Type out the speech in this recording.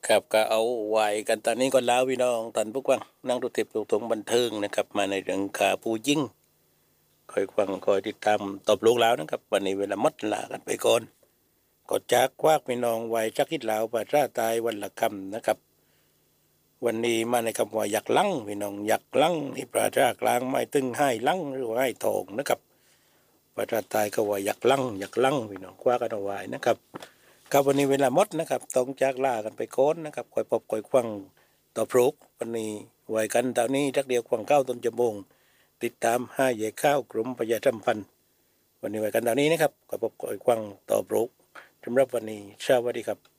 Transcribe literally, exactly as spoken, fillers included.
ครับก็เอาไว้กันตอนนี้ก็แล้วพี่น้องท่านผู้ฟังนั่งดูทิพย์ดูทงบันเทิงนะครับมาในเรื่องข่าวผู้ยิ่งคอยฟังคอยติดตามตบลูกแล้วนะครับวันนี้เวลาหมดลากันไปก่อนก็จากควักพี่น้องไว้จักคิดลาวปาราตายวันละคำนะครับวันนี้มาในคำว่าอยากลั่งพี่น้องอยากลั่งนี่ปราชากลางไม่ตึงให้ลั่งหรือว่าให้ทองนะครับปาราตายก็ว่าอยากลั่งอยากลั่งพี่น้องคว้ากันเอาไว้นะครับ ครับวันนี้เวลาหมดนะครับต้องจากลากันไปโค้นนะครับคอยพบคอยควังต่อพรุกวันนี้ไว้กันตอนนี้จักเดียวควังเก้าต้นจมูกติดตามห้าเหย่ข้าวกลุ่มประหยัดสัมพันธ์วันนี้ไว้กันตอนนี้นะครับคอยพบคอยควังต่อพรุกสำหรับวันนี้สวัสดีครับ